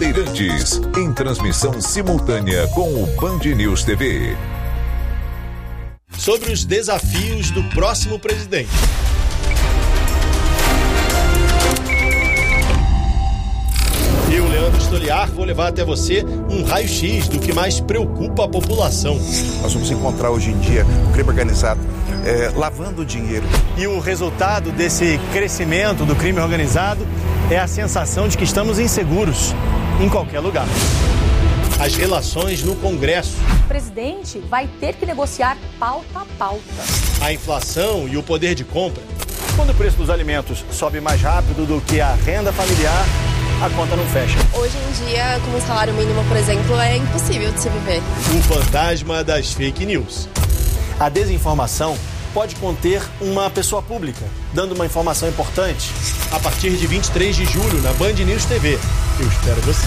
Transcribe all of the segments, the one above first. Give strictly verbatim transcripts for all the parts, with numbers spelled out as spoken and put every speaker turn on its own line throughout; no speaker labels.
Bandeirantes, em transmissão simultânea com o Band News T V.
Sobre os desafios do próximo presidente. Eu, Leandro Stoliar, vou levar até você um raio-x do que mais preocupa a população.
Nós vamos encontrar hoje em dia o crime organizado é, lavando dinheiro.
E o resultado desse crescimento do crime organizado é a sensação de que estamos inseguros em qualquer lugar.
As relações no Congresso.
O presidente vai ter que negociar pauta a pauta.
A inflação e o poder de compra.
Quando o preço dos alimentos sobe mais rápido do que a renda familiar, a conta não fecha.
Hoje em dia, com o salário mínimo, por exemplo, é impossível de se viver.
O fantasma das fake news.
A desinformação pode conter uma pessoa pública, dando uma informação importante.
A partir de vinte e três de julho, na Band News T V. Eu espero você.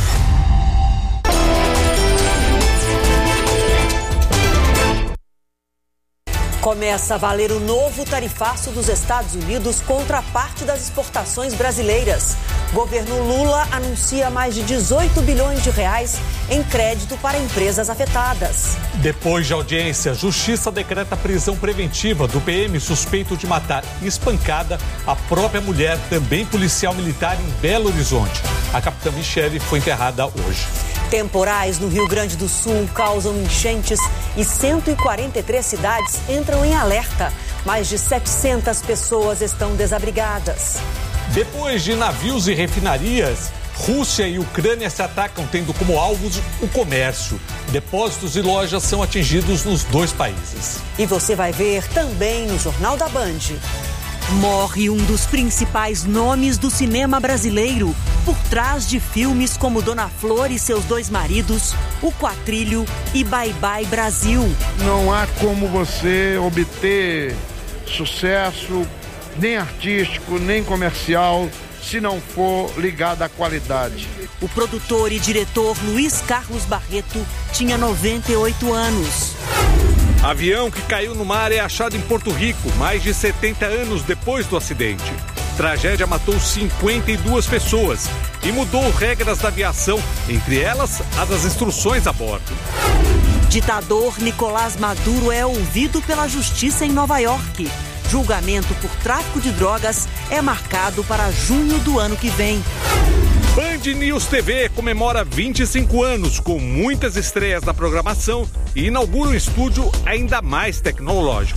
Começa a valer o novo tarifaço dos Estados Unidos contra parte das exportações brasileiras. Governo Lula anuncia mais de dezoito bilhões de reais em crédito para empresas afetadas.
Depois de audiência, a Justiça decreta prisão preventiva do P M suspeito de matar espancada a própria mulher, também policial militar, em Belo Horizonte. A capitã Michele foi enterrada hoje.
Temporais no Rio Grande do Sul causam enchentes e cento e quarenta e três cidades entram em alerta. Mais de setecentas pessoas estão desabrigadas.
Depois de navios e refinarias, Rússia e Ucrânia se atacam, tendo como alvos o comércio. Depósitos e lojas são atingidos nos dois países.
E você vai ver também no Jornal da Band. Morre um dos principais nomes do cinema brasileiro. Por trás de filmes como Dona Flor e seus dois maridos, O Quatrilho e Bye Bye Brasil.
Não há como você obter sucesso, nem artístico, nem comercial, se não for ligado à qualidade.
O produtor e diretor Luiz Carlos Barreto tinha noventa e oito anos.
Avião que caiu no mar é achado em Porto Rico, mais de setenta anos depois do acidente. Tragédia matou cinquenta e duas pessoas e mudou regras da aviação, entre elas a das instruções a bordo.
Ditador Nicolás Maduro é ouvido pela justiça em Nova York. Julgamento por tráfico de drogas é marcado para junho do ano que vem.
Band News T V comemora vinte e cinco anos, com muitas estreias na programação, e inaugura um estúdio ainda mais tecnológico.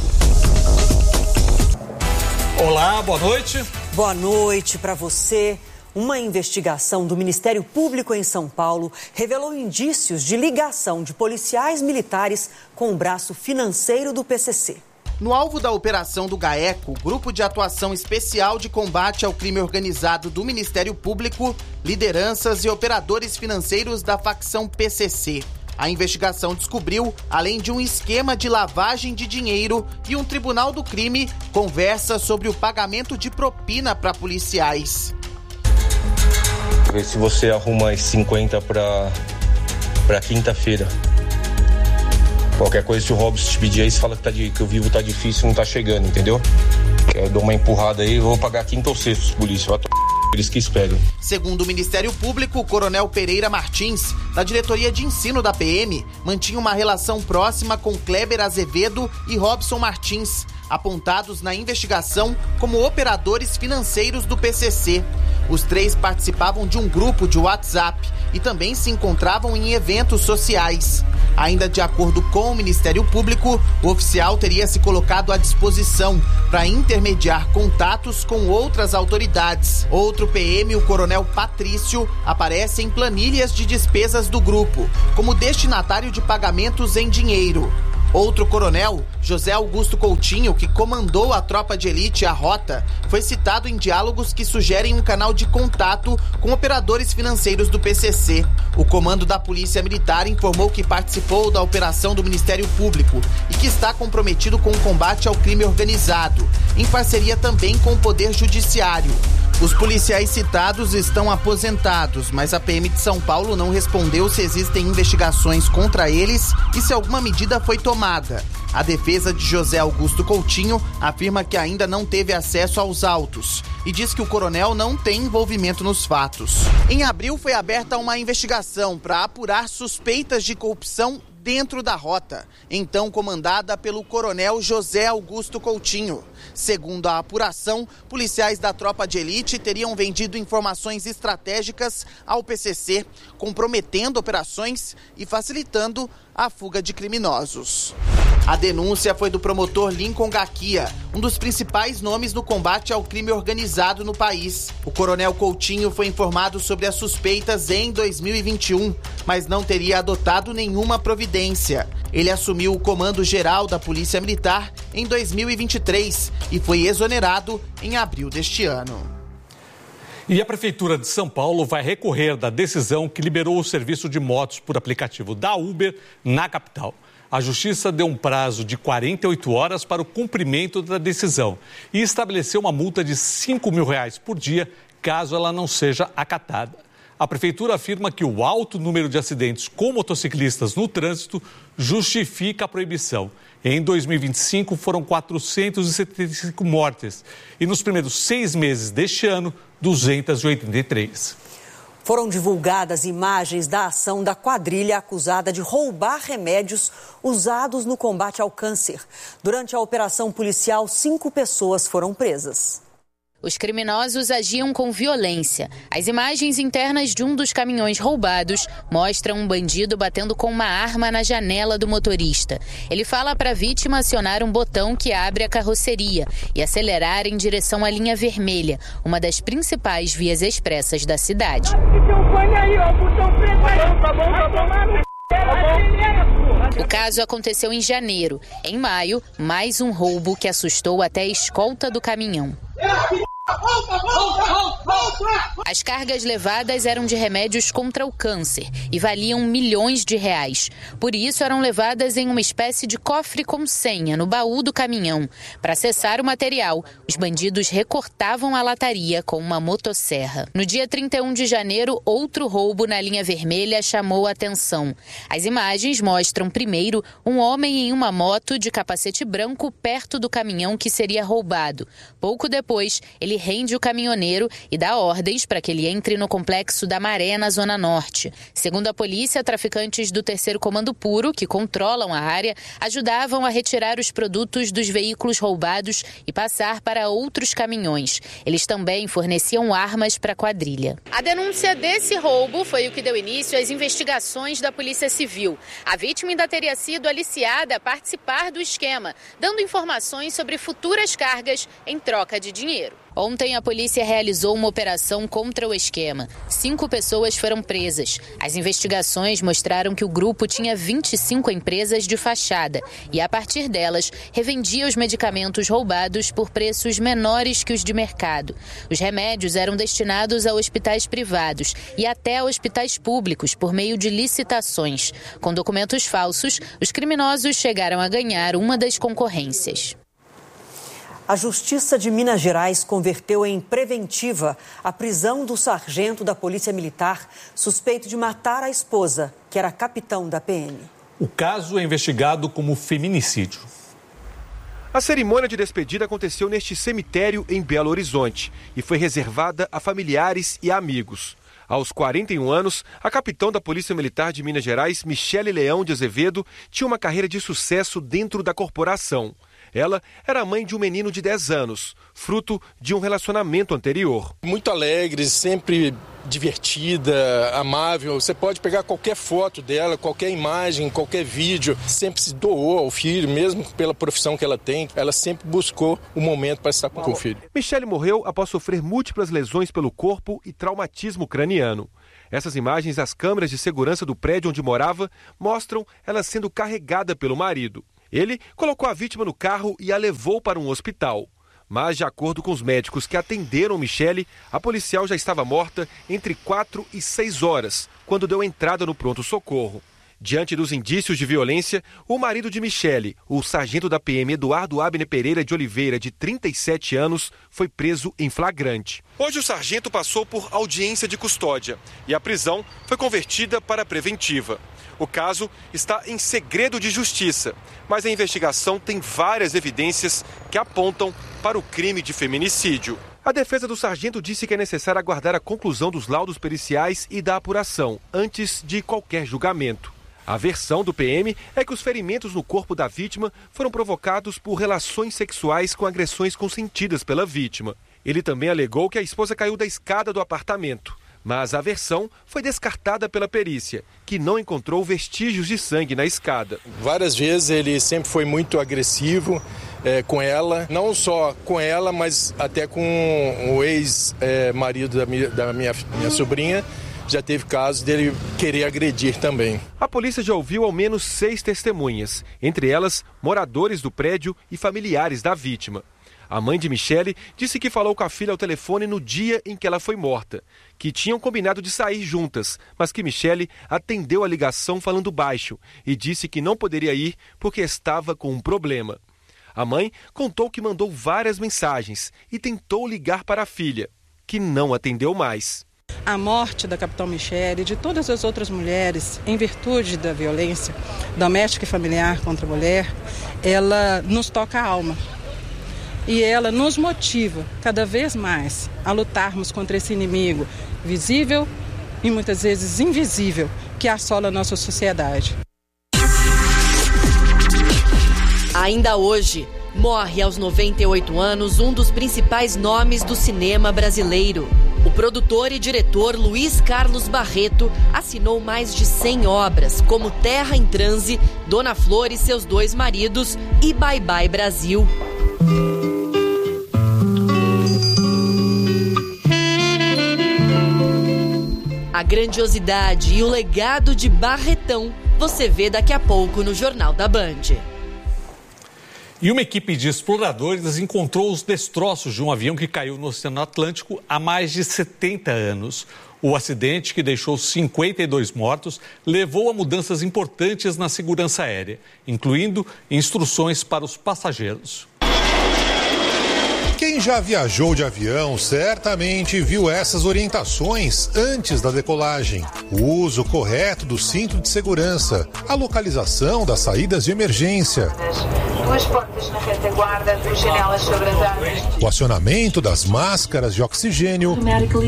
Olá, boa noite.
Boa noite para você. Uma investigação do Ministério Público em São Paulo revelou indícios de ligação de policiais militares com o braço financeiro do P C C.
No alvo da operação do GAECO, Grupo de Atuação Especial de Combate ao Crime Organizado do Ministério Público, lideranças e operadores financeiros da facção P C C. A investigação descobriu, além de um esquema de lavagem de dinheiro e um tribunal do crime, conversa sobre o pagamento de propina para policiais.
Vê se você arruma as cinquenta para para quinta-feira. Qualquer coisa que o Robson te pedir aí, você fala que, tá de, que o vivo tá difícil, não tá chegando, entendeu? Eu dou uma empurrada aí, eu vou pagar quinta ou sexta, polícia. Vai to... Eles que esperem.
Segundo o Ministério Público, o Coronel Pereira Martins, da Diretoria de Ensino da P M, mantinha uma relação próxima com Kleber Azevedo e Robson Martins, apontados na investigação como operadores financeiros do P C C. Os três participavam de um grupo de WhatsApp e também se encontravam em eventos sociais. Ainda de acordo com o Ministério Público, o oficial teria se colocado à disposição para intermediar contatos com outras autoridades. Outro P M, o Coronel Patrício, aparece em planilhas de despesas do grupo, como destinatário de pagamentos em dinheiro. Outro coronel, José Augusto Coutinho, que comandou a tropa de elite, a Rota, foi citado em diálogos que sugerem um canal de contato com operadores financeiros do P C C. O comando da Polícia Militar informou que participou da operação do Ministério Público e que está comprometido com o combate ao crime organizado, em parceria também com o Poder Judiciário. Os policiais citados estão aposentados, mas a P M de São Paulo não respondeu se existem investigações contra eles e se alguma medida foi tomada. A defesa de José Augusto Coutinho afirma que ainda não teve acesso aos autos e diz que o coronel não tem envolvimento nos fatos. Em abril foi aberta uma investigação para apurar suspeitas de corrupção dentro da rota, então comandada pelo coronel José Augusto Coutinho. Segundo a apuração, policiais da tropa de elite teriam vendido informações estratégicas ao P C C, comprometendo operações e facilitando a fuga de criminosos. A denúncia foi do promotor Lincoln Gaquia, um dos principais nomes no combate ao crime organizado no país. O coronel Coutinho foi informado sobre as suspeitas em dois mil e vinte e um, mas não teria adotado nenhuma providência. Ele assumiu o comando geral da Polícia Militar em dois mil e vinte e três e foi exonerado em abril deste ano.
E a Prefeitura de São Paulo vai recorrer da decisão que liberou o serviço de motos por aplicativo da Uber na capital. A Justiça deu um prazo de quarenta e oito horas para o cumprimento da decisão e estabeleceu uma multa de cinco mil reais por dia, caso ela não seja acatada. A Prefeitura afirma que o alto número de acidentes com motociclistas no trânsito justifica a proibição. Em dois mil e vinte e cinco, foram quatrocentas e setenta e cinco mortes e nos primeiros seis meses deste ano, duzentas e oitenta e três.
Foram divulgadas imagens da ação da quadrilha acusada de roubar remédios usados no combate ao câncer. Durante a operação policial, cinco pessoas foram presas.
Os criminosos agiam com violência. As imagens internas de um dos caminhões roubados mostram um bandido batendo com uma arma na janela do motorista. Ele fala para a vítima acionar um botão que abre a carroceria e acelerar em direção à linha vermelha, uma das principais vias expressas da cidade. O caso aconteceu em janeiro. Em maio, mais um roubo que assustou até a escolta do caminhão. As cargas levadas eram de remédios contra o câncer e valiam milhões de reais. Por isso, eram levadas em uma espécie de cofre com senha no baú do caminhão. Para acessar o material, os bandidos recortavam a lataria com uma motosserra. No dia trinta e um de janeiro, outro roubo na linha vermelha chamou a atenção. As imagens mostram, primeiro, um homem em uma moto de capacete branco perto do caminhão que seria roubado. Pouco depois, ele rende o caminhoneiro e dá ordens para que ele entre no complexo da Maré, na Zona Norte. Segundo a polícia, traficantes do terceiro Comando Puro, que controlam a área, ajudavam a retirar os produtos dos veículos roubados e passar para outros caminhões. Eles também forneciam armas para a quadrilha. A denúncia desse roubo foi o que deu início às investigações da Polícia Civil. A vítima ainda teria sido aliciada a participar do esquema, dando informações sobre futuras cargas em troca de dinheiro. Ontem, a polícia realizou uma operação contra o esquema. Cinco pessoas foram presas. As investigações mostraram que o grupo tinha vinte e cinco empresas de fachada e, a partir delas, revendia os medicamentos roubados por preços menores que os de mercado. Os remédios eram destinados a hospitais privados e até a hospitais públicos por meio de licitações. Com documentos falsos, os criminosos chegaram a ganhar uma das concorrências.
A Justiça de Minas Gerais converteu em preventiva a prisão do sargento da Polícia Militar suspeito de matar a esposa, que era capitão da P M.
O caso é investigado como feminicídio.
A cerimônia de despedida aconteceu neste cemitério em Belo Horizonte e foi reservada a familiares e amigos. Aos quarenta e um anos, a capitão da Polícia Militar de Minas Gerais, Michele Leão de Azevedo, tinha uma carreira de sucesso dentro da corporação. Ela era mãe de um menino de dez anos, fruto de um relacionamento anterior.
Muito alegre, sempre divertida, amável. Você pode pegar qualquer foto dela, qualquer imagem, qualquer vídeo. Sempre se doou ao filho, mesmo pela profissão que ela tem. Ela sempre buscou o momento para estar com o filho.
Michele morreu após sofrer múltiplas lesões pelo corpo e traumatismo craniano. Essas imagens das câmeras de segurança do prédio onde morava mostram ela sendo carregada pelo marido. Ele colocou a vítima no carro e a levou para um hospital. Mas, de acordo com os médicos que atenderam Michele, a policial já estava morta entre quatro e seis horas, quando deu entrada no pronto-socorro. Diante dos indícios de violência, o marido de Michele, o sargento da P M Eduardo Abner Pereira de Oliveira, de trinta e sete anos, foi preso em flagrante. Hoje o sargento passou por audiência de custódia e a prisão foi convertida para preventiva. O caso está em segredo de justiça, mas a investigação tem várias evidências que apontam para o crime de feminicídio. A defesa do sargento disse que é necessário aguardar a conclusão dos laudos periciais e da apuração, antes de qualquer julgamento. A versão do P M é que os ferimentos no corpo da vítima foram provocados por relações sexuais com agressões consentidas pela vítima. Ele também alegou que a esposa caiu da escada do apartamento. Mas a versão foi descartada pela perícia, que não encontrou vestígios de sangue na escada.
Várias vezes ele sempre foi muito agressivo é, com ela, não só com ela, mas até com o ex-marido da, minha, da minha, minha sobrinha. Já teve casos dele querer agredir também.
A polícia já ouviu ao menos seis testemunhas, entre elas moradores do prédio e familiares da vítima. A mãe de Michele disse que falou com a filha ao telefone no dia em que ela foi morta, que tinham combinado de sair juntas, mas que Michele atendeu a ligação falando baixo e disse que não poderia ir porque estava com um problema. A mãe contou que mandou várias mensagens e tentou ligar para a filha, que não atendeu mais.
A morte da capitã Michele e de todas as outras mulheres, em virtude da violência doméstica e familiar contra a mulher, ela nos toca a alma. E ela nos motiva cada vez mais a lutarmos contra esse inimigo visível e muitas vezes invisível que assola a nossa sociedade.
Ainda hoje, morre aos noventa e oito anos um dos principais nomes do cinema brasileiro. O produtor e diretor Luiz Carlos Barreto assinou mais de cem obras, como Terra em Transe, Dona Flor e seus dois maridos e Bye Bye Brasil. A grandiosidade e o legado de Barretão você vê daqui a pouco no Jornal da Band.
E uma equipe de exploradores encontrou os destroços de um avião que caiu no Oceano Atlântico há mais de setenta anos. O acidente, que deixou cinquenta e dois mortos, levou a mudanças importantes na segurança aérea, incluindo instruções para os passageiros.
Quem já viajou de avião certamente viu essas orientações antes da decolagem. O uso correto do cinto de segurança, a localização das saídas de emergência,
duas portas na retaguarda, duas janelas sobre as árvores,
o acionamento das máscaras de oxigênio,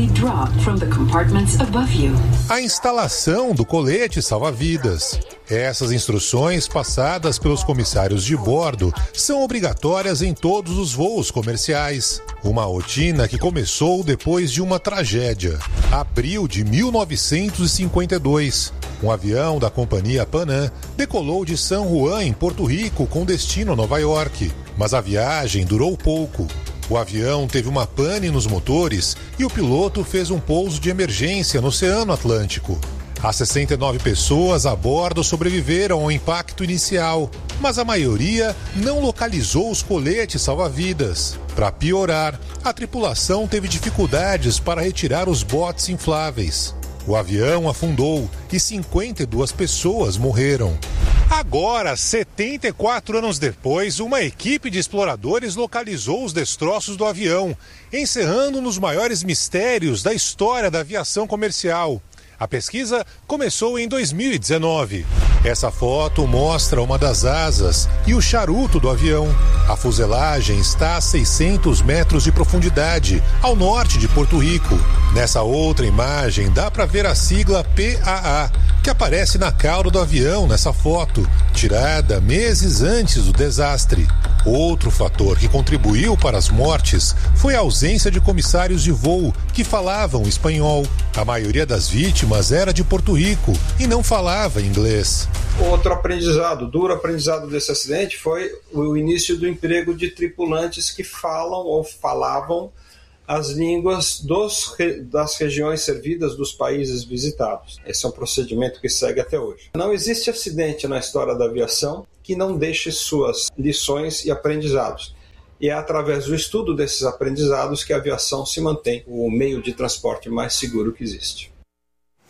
a instalação do colete salva-vidas. Essas instruções, passadas pelos comissários de bordo, são obrigatórias em todos os voos comerciais. Uma rotina que começou depois de uma tragédia. Abril de mil novecentos e cinquenta e dois. Um avião da companhia Pan Am decolou de San Juan, em Porto Rico, com destino a Nova York. Mas a viagem durou pouco. O avião teve uma pane nos motores e o piloto fez um pouso de emergência no Oceano Atlântico. As sessenta e nove pessoas a bordo sobreviveram ao impacto inicial, mas a maioria não localizou os coletes salva-vidas. Para piorar, a tripulação teve dificuldades para retirar os botes infláveis. O avião afundou e cinquenta e duas pessoas morreram. Agora, setenta e quatro anos depois, uma equipe de exploradores localizou os destroços do avião, encerrando um dos maiores mistérios da história da aviação comercial. A pesquisa começou em dois mil e dezenove. Essa foto mostra uma das asas e o charuto do avião. A fuselagem está a seiscentos metros de profundidade, ao norte de Porto Rico. Nessa outra imagem dá para ver a sigla P A A, que aparece na cauda do avião nessa foto, tirada meses antes do desastre. Outro fator que contribuiu para as mortes foi a ausência de comissários de voo que falavam espanhol. A maioria das vítimas era de Porto Rico e não falava inglês.
Outro aprendizado, duro aprendizado desse acidente foi o início do emprego de tripulantes que falam ou falavam as línguas dos, das regiões servidas dos países visitados. Esse é um procedimento que segue até hoje. Não existe acidente na história da aviação que não deixe suas lições e aprendizados. E é através do estudo desses aprendizados que a aviação se mantém o meio de transporte mais seguro que existe.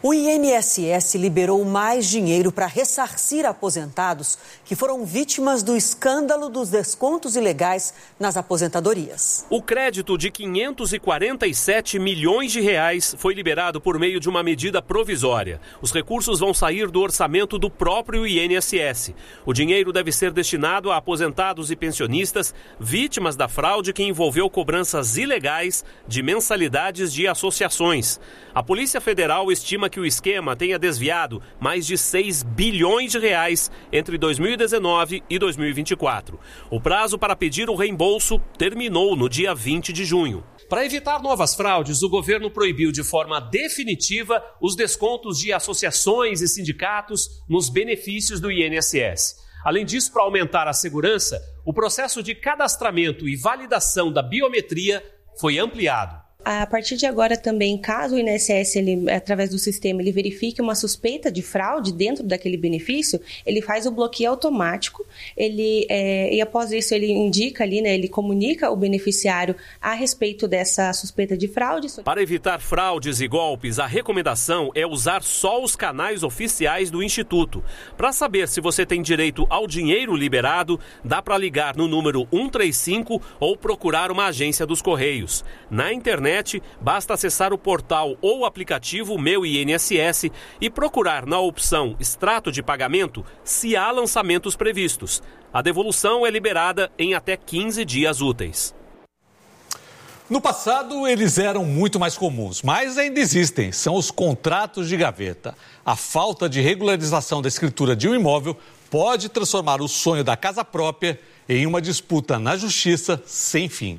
O I N S S liberou mais dinheiro para ressarcir aposentados que foram vítimas do escândalo dos descontos ilegais nas aposentadorias.
O crédito de quinhentos e quarenta e sete milhões de reais foi liberado por meio de uma medida provisória. Os recursos vão sair do orçamento do próprio I N S S. O dinheiro deve ser destinado a aposentados e pensionistas vítimas da fraude que envolveu cobranças ilegais de mensalidades de associações. A Polícia Federal estima que o esquema tenha desviado mais de seis bilhões de reais entre dois mil e dezenove e dois mil e vinte e quatro. O prazo para pedir o reembolso terminou no dia vinte de junho. Para evitar novas fraudes, o governo proibiu de forma definitiva os descontos de associações e sindicatos nos benefícios do I N S S. Além disso, para aumentar a segurança, o processo de cadastramento e validação da biometria foi ampliado.
A partir de agora também, caso o I N S S, ele, através do sistema, ele verifique uma suspeita de fraude dentro daquele benefício, ele faz o bloqueio automático, ele, é, e após isso ele indica ali, né, ele comunica o beneficiário a respeito dessa suspeita de fraude.
Para evitar fraudes e golpes, a recomendação é usar só os canais oficiais do Instituto. Para saber se você tem direito ao dinheiro liberado, dá para ligar no número um três cinco ou procurar uma agência dos Correios. Na internet, basta acessar o portal ou aplicativo Meu I N S S e procurar na opção Extrato de Pagamento se há lançamentos previstos. A devolução é liberada em até quinze dias úteis.
No passado, eles eram muito mais comuns, mas ainda existem. São os contratos de gaveta. A falta de regularização da escritura de um imóvel pode transformar o sonho da casa própria em uma disputa na justiça sem fim.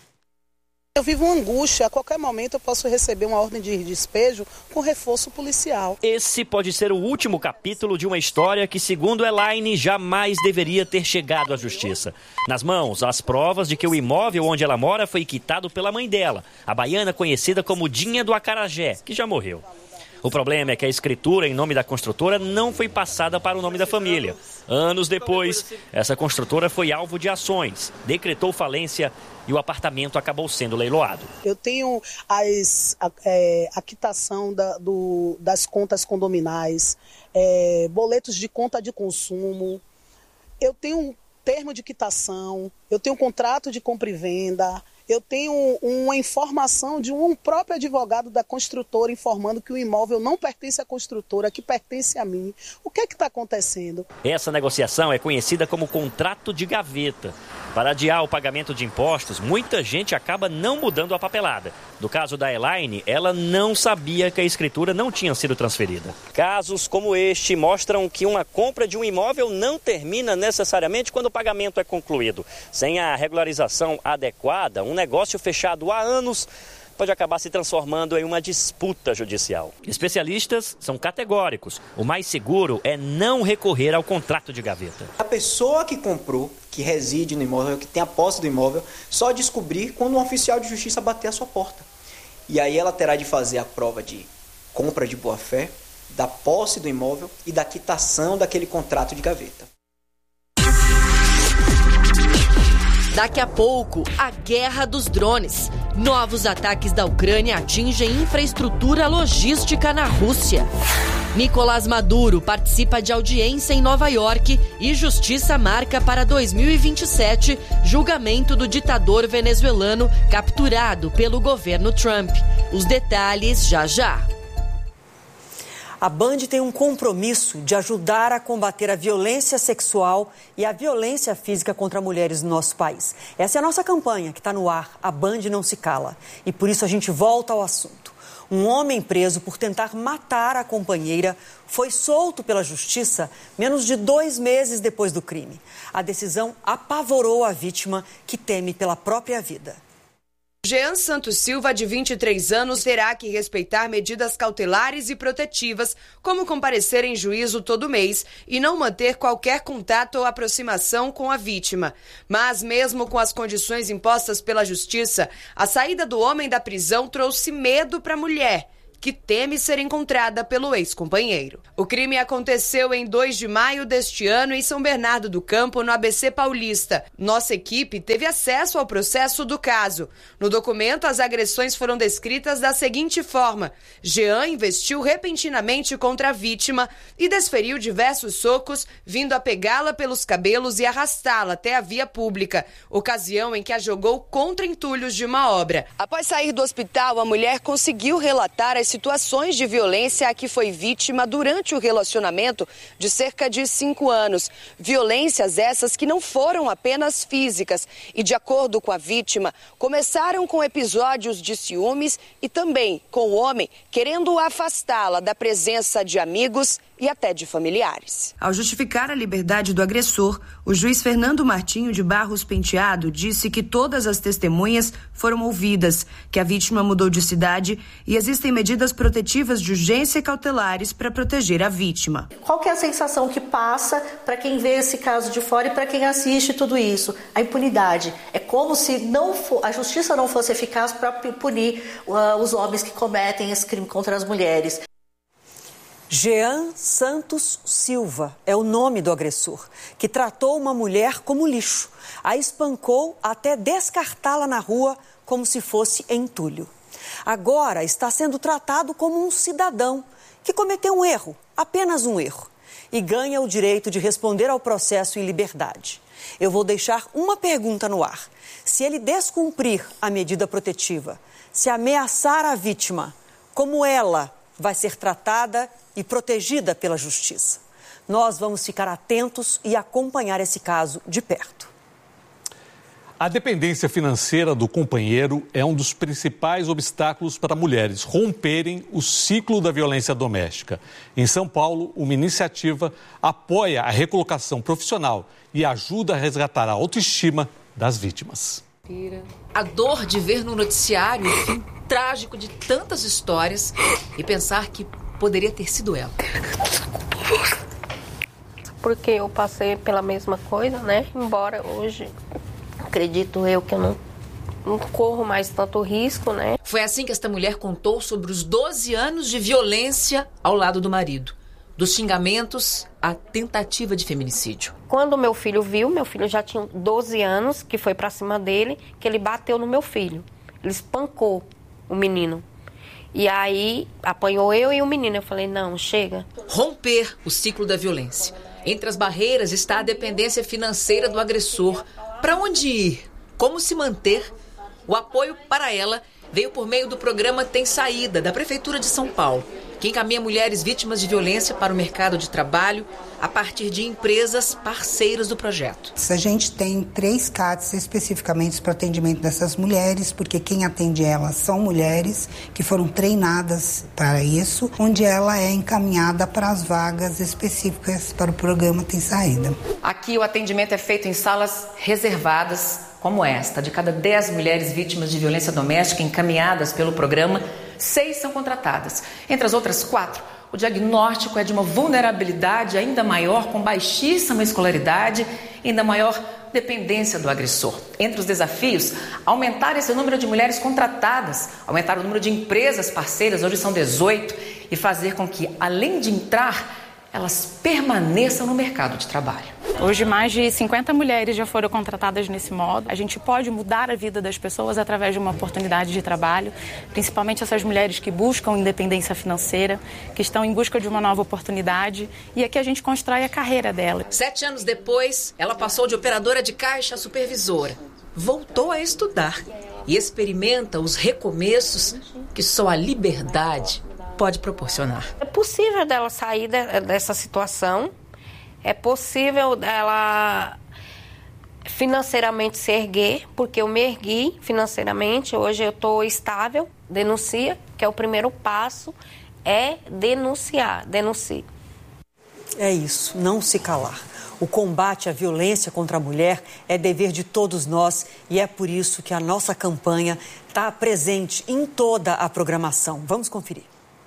Eu vivo uma angústia, a qualquer momento eu posso receber uma ordem de despejo com reforço policial.
Esse pode ser o último capítulo de uma história que, segundo Elaine, jamais deveria ter chegado à justiça. Nas mãos, as provas de que o imóvel onde ela mora foi quitado pela mãe dela, a baiana conhecida como Dinha do Acarajé, que já morreu. O problema é que a escritura em nome da construtora não foi passada para o nome da família. Anos depois, essa construtora foi alvo de ações, decretou falência e o apartamento acabou sendo leiloado.
Eu tenho as, a, é, a quitação da, do, das contas condominais, é, boletos de conta de consumo, eu tenho um termo de quitação, eu tenho um contrato de compra e venda, eu tenho uma informação de um próprio advogado da construtora informando que o imóvel não pertence à construtora, que pertence a mim. O que é que está acontecendo?
Essa negociação é conhecida como contrato de gaveta. Para adiar o pagamento de impostos, muita gente acaba não mudando a papelada. No caso da Elaine, ela não sabia que a escritura não tinha sido transferida. Casos como este mostram que uma compra de um imóvel não termina necessariamente quando o pagamento é concluído. Sem a regularização adequada, um negócio fechado há anos pode acabar se transformando em uma disputa judicial. Especialistas são categóricos. O mais seguro é não recorrer ao contrato de gaveta.
A pessoa que comprou, que reside no imóvel, que tem a posse do imóvel, só descobrir quando um oficial de justiça bater a sua porta. E aí ela terá de fazer a prova de compra de boa-fé, da posse do imóvel e da quitação daquele contrato de gaveta.
Daqui a pouco, a guerra dos drones. Novos ataques da Ucrânia atingem infraestrutura logística na Rússia. Nicolás Maduro participa de audiência em Nova York e justiça marca para dois mil e vinte e sete julgamento do ditador venezuelano capturado pelo governo Trump. Os detalhes já já.
A Band tem um compromisso de ajudar a combater a violência sexual e a violência física contra mulheres no nosso país. Essa é a nossa campanha que está no ar, a Band não se cala. E por isso a gente volta ao assunto. Um homem preso por tentar matar a companheira foi solto pela justiça menos de dois meses depois do crime. A decisão apavorou a vítima, que teme pela própria vida.
Jean Santos Silva, de vinte e três anos, terá que respeitar medidas cautelares e protetivas, como comparecer em juízo todo mês e não manter qualquer contato ou aproximação com a vítima. Mas, mesmo com as condições impostas pela justiça, a saída do homem da prisão trouxe medo para a mulher, que teme ser encontrada pelo ex-companheiro. O crime aconteceu em dois de maio deste ano em São Bernardo do Campo, no A B C Paulista. Nossa equipe teve acesso ao processo do caso. No documento, as agressões foram descritas da seguinte forma: Jean investiu repentinamente contra a vítima e desferiu diversos socos, vindo a pegá-la pelos cabelos e arrastá-la até a via pública, ocasião em que a jogou contra entulhos de uma obra. Após sair do hospital, a mulher conseguiu relatar as situações de violência a que foi vítima durante o relacionamento de cerca de cinco anos. Violências essas que não foram apenas físicas e, de acordo com a vítima, começaram com episódios de ciúmes e também com o homem querendo afastá-la da presença de amigos e até de familiares. Ao justificar a liberdade do agressor, o juiz Fernando Martinho de Barros Penteado disse que todas as testemunhas foram ouvidas, que a vítima mudou de cidade e existem medidas protetivas de urgência e cautelares para proteger a vítima.
Qual que é a sensação que passa para quem vê esse caso de fora e para quem assiste tudo isso? A impunidade. É como se não for, a justiça não fosse eficaz para punir uh, os homens que cometem esse crime contra as mulheres.
Jean Santos Silva é o nome do agressor, que tratou uma mulher como lixo. A espancou até descartá-la na rua como se fosse entulho. Agora está sendo tratado como um cidadão que cometeu um erro, apenas um erro, e ganha o direito de responder ao processo em liberdade. Eu vou deixar uma pergunta no ar. Se ele descumprir a medida protetiva, se ameaçar a vítima, como ela vai ser tratada e protegida pela justiça? Nós vamos ficar atentos e acompanhar esse caso de perto.
A dependência financeira do companheiro é um dos principais obstáculos para mulheres romperem o ciclo da violência doméstica. Em São Paulo, uma iniciativa apoia a recolocação profissional e ajuda a resgatar a autoestima das vítimas.
A dor de ver no noticiário o fim trágico de tantas histórias e pensar que poderia ter sido ela.
Porque eu passei pela mesma coisa, né? Embora hoje, acredito eu que eu não, não corro mais tanto risco, né?
Foi assim que esta mulher contou sobre os doze anos de violência ao lado do marido. Dos xingamentos à tentativa de feminicídio.
Quando meu filho viu, meu filho já tinha doze anos, que foi pra cima dele, que ele bateu no meu filho. Ele espancou o menino. E aí apanhou eu e o menino. Eu falei, não, chega.
Romper o ciclo da violência. Entre as barreiras está a dependência financeira do agressor. Para onde ir? Como se manter? O apoio para ela veio por meio do programa Tem Saída, da Prefeitura de São Paulo, que encaminha mulheres vítimas de violência para o mercado de trabalho a partir de empresas parceiras do projeto.
A gente tem três C A Ts especificamente para o atendimento dessas mulheres, porque quem atende elas são mulheres que foram treinadas para isso, onde ela é encaminhada para as vagas específicas para o programa Tem Saída.
Aqui o atendimento é feito em salas reservadas, como esta. De cada dez mulheres vítimas de violência doméstica encaminhadas pelo programa, seis são contratadas. Entre as outras quatro, o diagnóstico é de uma vulnerabilidade ainda maior, com baixíssima escolaridade e ainda maior dependência do agressor. Entre os desafios, aumentar esse número de mulheres contratadas, aumentar o número de empresas parceiras, hoje são dezoito, e fazer com que, além de entrar, elas permaneçam no mercado de trabalho.
Hoje, mais de cinquenta mulheres já foram contratadas nesse modo. A gente pode mudar a vida das pessoas através de uma oportunidade de trabalho, principalmente essas mulheres que buscam independência financeira, que estão em busca de uma nova oportunidade, e aqui a gente constrói a carreira dela.
Sete anos depois, ela passou de operadora de caixa a supervisora. Voltou a estudar e experimenta os recomeços que só a liberdade pode proporcionar.
É possível dela sair de, dessa situação, é possível dela financeiramente se erguer, porque eu me ergui financeiramente, hoje eu estou estável, denuncia, que é o primeiro passo, é denunciar, denuncie.
É isso, não se calar. O combate à violência contra a mulher é dever de todos nós e é por isso que a nossa campanha está presente em toda a programação. Vamos conferir.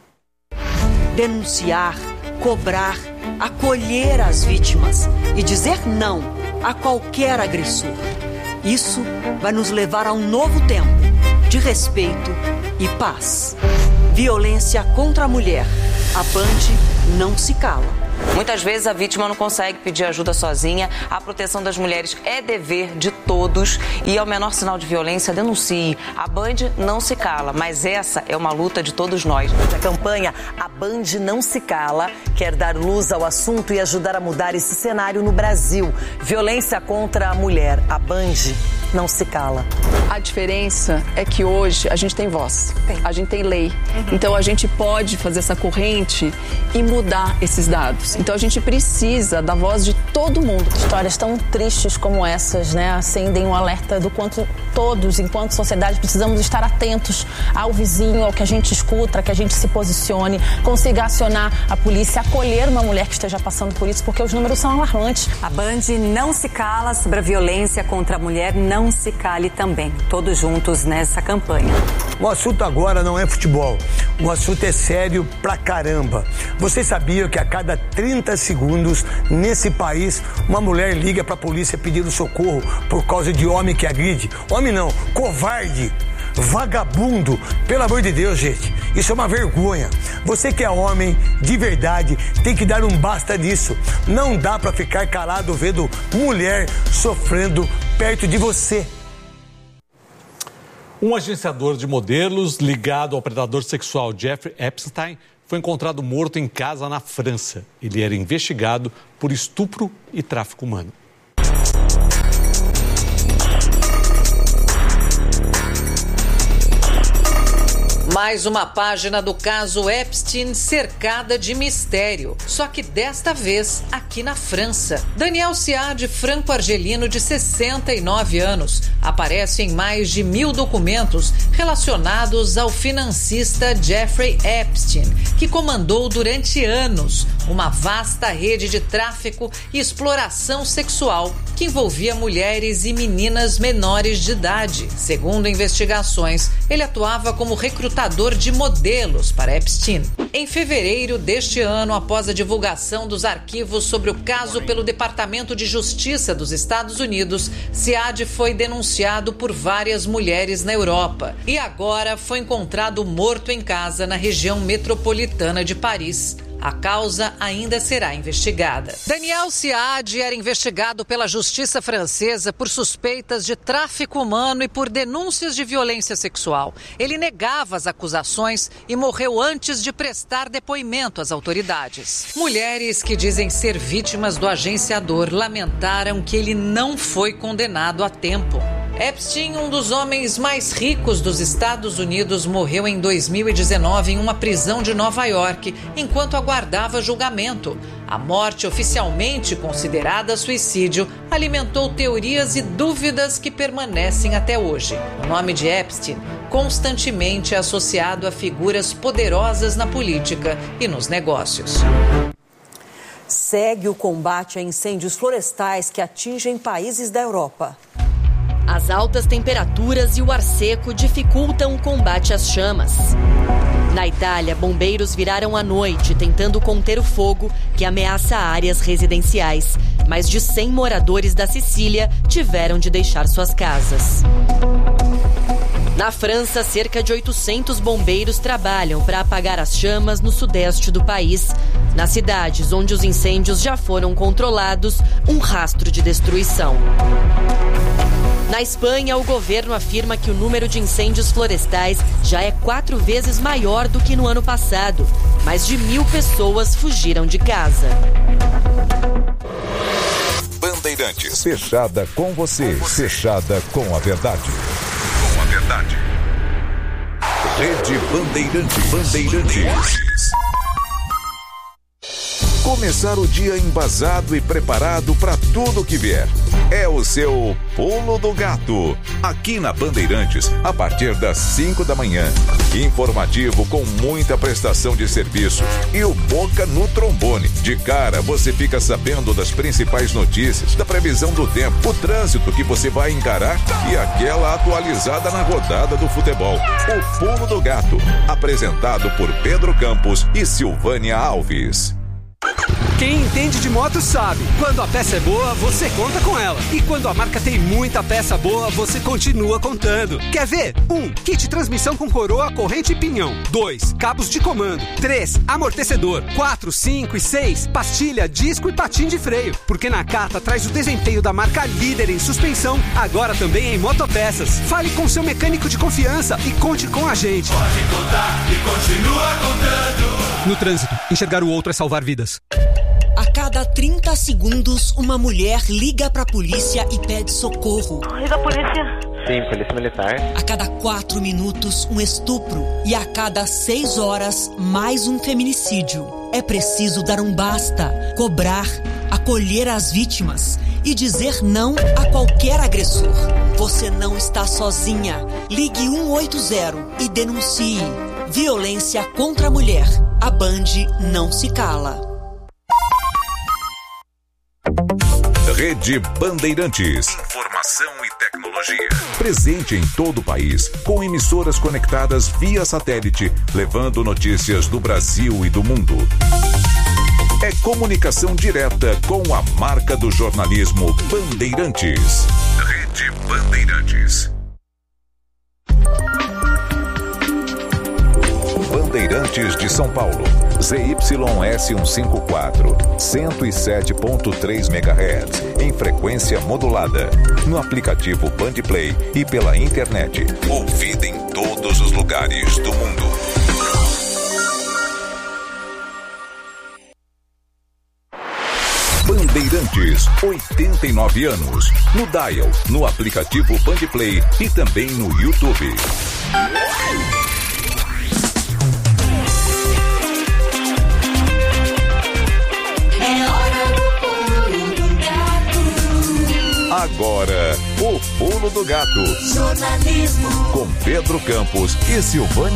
Denunciar, cobrar, acolher as vítimas e dizer não a qualquer agressor. Isso vai nos levar a um novo tempo de respeito e paz. Violência contra a mulher. A Band não se cala.
Muitas vezes a vítima não consegue pedir ajuda sozinha. A proteção das mulheres é dever de todos e ao menor sinal de violência, denuncie. A Band não se cala, mas essa é uma luta de todos nós.
A campanha A Band Não Se Cala quer dar luz ao assunto e ajudar a mudar esse cenário no Brasil. Violência contra a mulher. A Band não se cala.
A diferença é que hoje a gente tem voz, tem. A gente tem lei. Uhum. Então a gente pode fazer essa corrente e mudar esses dados. Então a gente precisa da voz de todo mundo.
Histórias tão tristes como essas, né, acendem um alerta do quanto todos, enquanto sociedade, precisamos estar atentos ao vizinho, ao que a gente escuta, que a gente se posicione, consiga acionar a polícia, acolher uma mulher que esteja passando por isso, porque os números são alarmantes.
A Band não se cala sobre a violência contra a mulher, não se cale também. Todos juntos nessa campanha.
O assunto agora não é futebol. O assunto é sério pra caramba. Vocês sabiam que a cada trinta segundos, nesse país, uma mulher liga pra polícia pedindo socorro por causa de homem que agride? Homem não, covarde, vagabundo. Pelo amor de Deus, gente, isso é uma vergonha. Você que é homem de verdade tem que dar um basta disso. Não dá pra ficar calado vendo mulher sofrendo perto de você.
Um agenciador de modelos ligado ao predador sexual Jeffrey Epstein foi encontrado morto em casa na França. Ele era investigado por estupro e tráfico humano.
Mais uma página do caso Epstein cercada de mistério. Só que desta vez aqui na França. Daniel Siad, franco-argelino de sessenta e nove anos, aparece em mais de mil documentos relacionados ao financista Jeffrey Epstein, que comandou durante anos uma vasta rede de tráfico e exploração sexual que envolvia mulheres e meninas menores de idade. Segundo investigações, ele atuava como recrutador de modelos para Epstein. Em fevereiro deste ano, após a divulgação dos arquivos sobre o caso pelo Departamento de Justiça dos Estados Unidos, Siad foi denunciado por várias mulheres na Europa e agora foi encontrado morto em casa na região metropolitana de Paris. A causa ainda será investigada. Daniel Siad era investigado pela justiça francesa por suspeitas de tráfico humano e por denúncias de violência sexual. Ele negava as acusações e morreu antes de prestar depoimento às autoridades. Mulheres que dizem ser vítimas do agenciador lamentaram que ele não foi condenado a tempo. Epstein, um dos homens mais ricos dos Estados Unidos, morreu em dois mil e dezenove em uma prisão de Nova York, enquanto aguardava julgamento. A morte, oficialmente considerada suicídio, alimentou teorias e dúvidas que permanecem até hoje. O nome de Epstein constantemente é associado a figuras poderosas na política e nos negócios.
Segue o combate a incêndios florestais que atingem países da Europa.
As altas temperaturas e o ar seco dificultam o combate às chamas. Na Itália, bombeiros viraram à noite tentando conter o fogo que ameaça áreas residenciais. Mais de cem moradores da Sicília tiveram de deixar suas casas. Na França, cerca de oitocentos bombeiros trabalham para apagar as chamas no sudeste do país. Nas cidades onde os incêndios já foram controlados, um rastro de destruição. Na Espanha, o governo afirma que o número de incêndios florestais já é quatro vezes maior do que no ano passado. Mais de mil pessoas fugiram de casa.
Bandeirantes. Fechada com você. Fechada com a verdade. Com a verdade. Rede Bandeirantes. Bandeirantes. Começar o dia embasado e preparado para tudo que vier. É o seu Pulo do Gato. Aqui na Bandeirantes, a partir das cinco da manhã. Informativo com muita prestação de serviço. E o Boca no trombone. De cara, você fica sabendo das principais notícias, da previsão do tempo, o trânsito que você vai encarar e aquela atualizada na rodada do futebol. O Pulo do Gato. Apresentado por Pedro Campos e Silvânia Alves.
Quem entende de moto sabe. Quando a peça é boa, você conta com ela. E quando a marca tem muita peça boa, você continua contando. Quer ver? um. Kit transmissão com coroa, corrente e pinhão. dois. Cabos de comando. três. Amortecedor. quatro, cinco e seis. Pastilha, disco e patim de freio. Porque Nakata traz o desempenho da marca líder em suspensão, agora também em motopeças. Fale com seu mecânico de confiança e conte com a gente.
Pode contar e continua contando.
No trânsito, enxergar o outro é salvar vidas.
A cada trinta segundos, uma mulher liga pra polícia e pede socorro.
Liga a polícia.
Sim, polícia militar.
A cada quatro minutos, um estupro. E a cada seis horas, mais um feminicídio. É preciso dar um basta, cobrar, acolher as vítimas e dizer não a qualquer agressor. Você não está sozinha. Ligue um oito zero e denuncie. Violência contra a mulher. A Band não se cala.
Rede Bandeirantes. Informação e tecnologia. Presente em todo o país, com emissoras conectadas via satélite, levando notícias do Brasil e do mundo. É comunicação direta com a marca do jornalismo Bandeirantes. Rede Bandeirantes. Bandeirantes de São Paulo, Z Y S cento e cinquenta e quatro, cento e sete ponto três megahertz, em frequência modulada, no aplicativo Bandplay e pela internet, ouvida em todos os lugares do mundo. Bandeirantes, oitenta e nove anos, no Dial, no aplicativo Bandplay e também no YouTube. Agora, o Pulo do Gato.
Jornalismo.
Com Pedro Campos e Silvânia